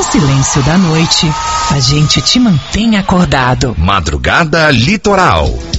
silêncio da noite, a gente te mantém acordado. Madrugada Litoral.